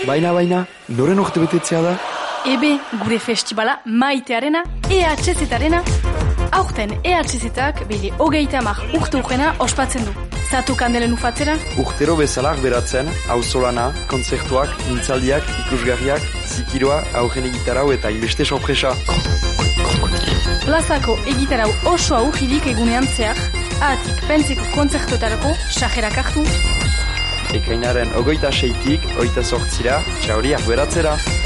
Baina, noren urte betetzea da? Ebe, gure festibala maitearena, EHZ-arena. Aurten EHZ-ak bere 30 urte urrena ospatzen du. Zatu kandelen ufatzera? Urtero bezalak beratzen, auzolana, kontzertuak, mintzaldiak, ikusgarriak, zikiroa, aurren egitarau eta inbeste sorpresa. Plazako egitarau osoa urridik egunean zehar, ahatik pentseko kontzertuetarako sajerak hartu. Ekainaren 26-tik 28-ra, txauriak beratzera.